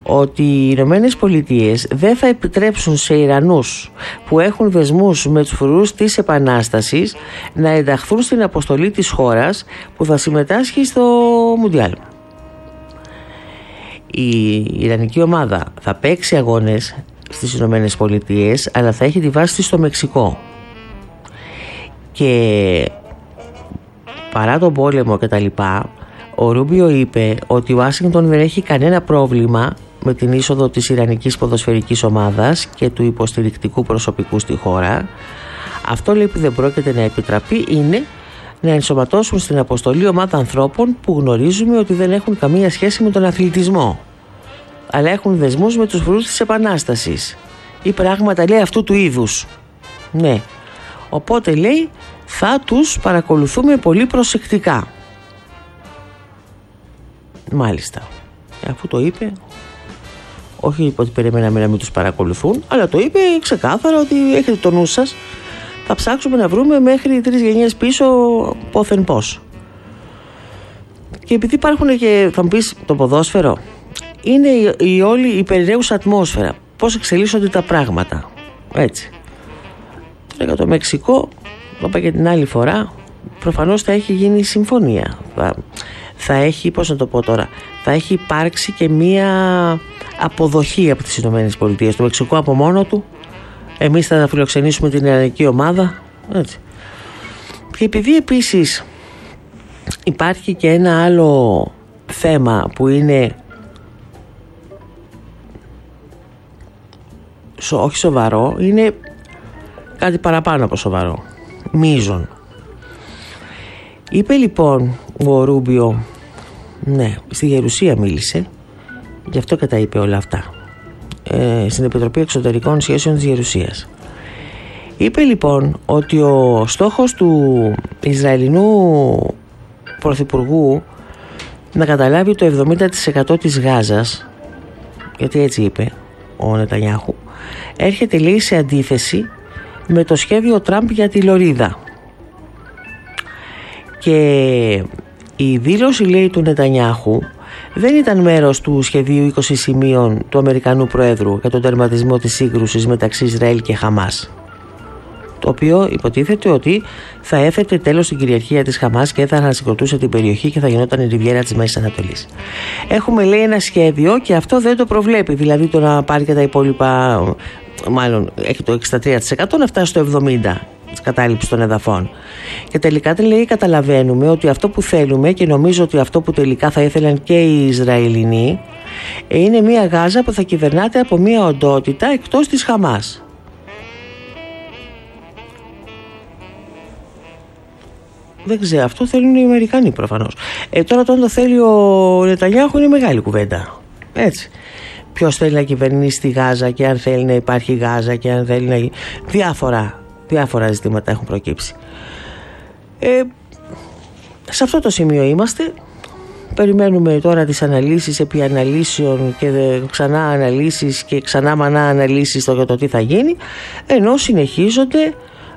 ότι οι Ηνωμένες Πολιτείες δεν θα επιτρέψουν σε Ιρανούς που έχουν δεσμούς με τους φρουρούς της Επανάστασης να ενταχθούν στην αποστολή της χώρας που θα συμμετάσχει στο Μουντιάλ. Η Ιρανική ομάδα θα παίξει αγώνες στις Ηνωμένες Πολιτείες, αλλά θα έχει τη βάση της στο Μεξικό. Και παρά τον πόλεμο και τα λοιπά, ο Ρούμπιο είπε ότι η Ουάσιγκτον δεν έχει κανένα πρόβλημα με την είσοδο της Ιρανικής ποδοσφαιρικής ομάδας και του υποστηρικτικού προσωπικού στη χώρα. Αυτό, λέει, που δεν πρόκειται να επιτραπεί είναι να ενσωματώσουν στην αποστολή ομάδα ανθρώπων που γνωρίζουμε ότι δεν έχουν καμία σχέση με τον αθλητισμό, αλλά έχουν δεσμούς με τους φρουρούς της Επανάστασης ή πράγματα, λέει, αυτού του είδους. Ναι. Οπότε, λέει, θα τους παρακολουθούμε πολύ προσεκτικά. Μάλιστα. Αφού το είπε, όχι ότι περιμέναμε να μην τους παρακολουθούν, αλλά το είπε ξεκάθαρα ότι έχετε το νου σας, θα ψάξουμε να βρούμε μέχρι 3 γενιές πίσω πόθεν πώς. Και επειδή υπάρχουν και, θα μου πεις, το ποδόσφαιρο, είναι η όλη η περιραίουσα ατμόσφαιρα, πώς εξελίσσονται τα πράγματα, έτσι. Για το Μεξικό, το είπα και την άλλη φορά, προφανώς θα έχει γίνει συμφωνία, θα έχει, πώς να το πω τώρα, θα έχει υπάρξει και μία αποδοχή από τις Ηνωμένες Πολιτείες. Το Μεξικό από μόνο του, εμείς θα φιλοξενήσουμε την Ιρανική ομάδα, έτσι. Και επειδή επίσης υπάρχει και ένα άλλο θέμα που είναι όχι σοβαρό, είναι κάτι παραπάνω από σοβαρό, μείζον. Είπε λοιπόν ο Ρούμπιο, ναι, στη Γερουσία μίλησε, γι' αυτό και τα είπε όλα αυτά, στην Επιτροπή Εξωτερικών Σχέσεων της Γερουσίας. Είπε λοιπόν ότι ο στόχος του Ισραηλινού Πρωθυπουργού να καταλάβει το 70% της Γάζας, γιατί έτσι είπε ο Νετανιάχου, έρχεται, λέει, σε αντίθεση με το σχέδιο Τραμπ για τη Λωρίδα. Και η δήλωση, λέει, του Νετανιάχου δεν ήταν μέρος του σχεδίου 20 σημείων του Αμερικανού Προέδρου για τον τερματισμό της σύγκρουσης μεταξύ Ισραήλ και Χαμάς, το οποίο υποτίθεται ότι θα έθετε τέλος στην κυριαρχία της Χαμάς και θα ανασυγκροτούσε την περιοχή και θα γινόταν η Ριβιέρα της Μέσης Ανατολής. Έχουμε, λέει, ένα σχέδιο και αυτό δεν το προβλέπει, δηλαδή το να πάρει και τα υπόλοιπα, μάλλον έχει το 63%, να φτάσει στο 70% της κατάληψης των εδαφών. Και τελικά, λέει, καταλαβαίνουμε ότι αυτό που θέλουμε, και νομίζω ότι αυτό που τελικά θα ήθελαν και οι Ισραηλινοί, είναι μια Γάζα που θα κυβερνάται από μια οντότητα εκτός της Χαμάς. Δεν ξέρω, αυτό θέλουν οι Αμερικανοί προφανώς. Τώρα το θέλει ο Νετανιάχου είναι μεγάλη κουβέντα. Έτσι. Ποιος θέλει να κυβερνήσει τη Γάζα και αν θέλει να υπάρχει Γάζα και αν θέλει να... Διάφορα ζητήματα έχουν προκύψει. Σε αυτό το σημείο είμαστε. Περιμένουμε τώρα τις αναλύσεις επί αναλύσεων και ξανά αναλύσεις και ξανά μανά αναλύσεις για το τι θα γίνει, ενώ συνεχίζονται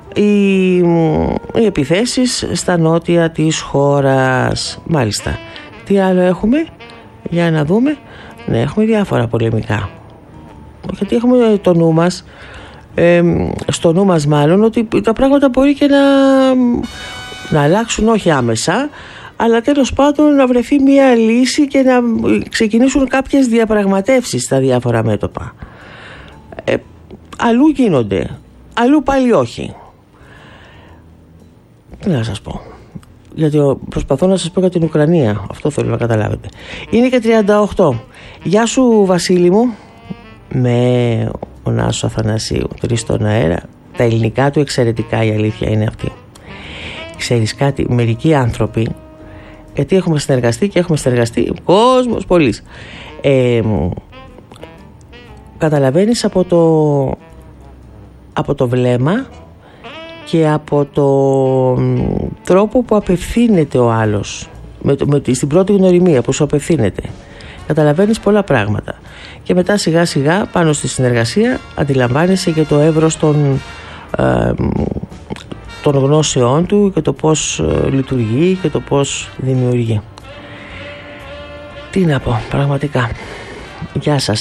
οι επιθέσεις στα νότια της χώρας. Μάλιστα. Τι άλλο έχουμε? Για να δούμε. Ναι, έχουμε διάφορα πολεμικά. Γιατί έχουμε το νου μας, στο νου μας μάλλον, ότι τα πράγματα μπορεί και να αλλάξουν, όχι άμεσα, αλλά τέλος πάντων να βρεθεί μια λύση και να ξεκινήσουν κάποιες διαπραγματεύσεις στα διάφορα μέτωπα. Αλλού γίνονται, αλλού πάλι όχι. Τι να σας πω, γιατί προσπαθώ να σας πω για την Ουκρανία, αυτό θέλω να καταλάβετε. Είναι και 38. Γεια σου Βασίλη μου. Με ο Νάσο Αθανασίου, 3 στον αέρα. Τα ελληνικά του εξαιρετικά, η αλήθεια είναι αυτή. Ξέρεις κάτι, μερικοί άνθρωποι, γιατί έχουμε συνεργαστεί και έχουμε συνεργαστεί κόσμος πολύς, καταλαβαίνεις από το βλέμμα και από το τρόπο που απευθύνεται ο άλλος, στην πρώτη γνωριμία που σου απευθύνεται, καταλαβαίνεις πολλά πράγματα. Και μετά σιγά σιγά πάνω στη συνεργασία αντιλαμβάνεσαι και το εύρος των γνώσεών του και το πώς λειτουργεί και το πώς δημιουργεί. Τι να πω, πραγματικά. Γεια σας.